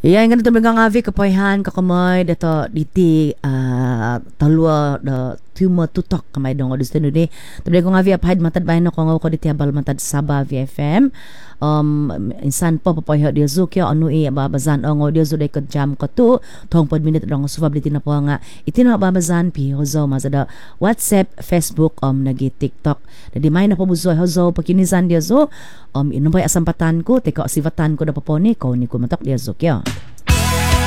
Ya, yang ganito mga ngavi kapoyhan kakamay dato diti talua da tuma tutok kamay dong odis tenu ni. Tabi ko ngavi apahid matad bahin ko ngaw ko diti abal matad Sabah VFM. Insan po papoyho dia zukyo anu babazan ngo dia zuday ko jam ko tu tong pod minute dong sufability na po nga itina babazan pi hozo mazada WhatsApp, Facebook nagi TikTok. Jadi may na po buzoy hozo pakinizan dia zo inumbay asampatan ko teka sivatan ko da poponi ko ni ko matok dia zukyo.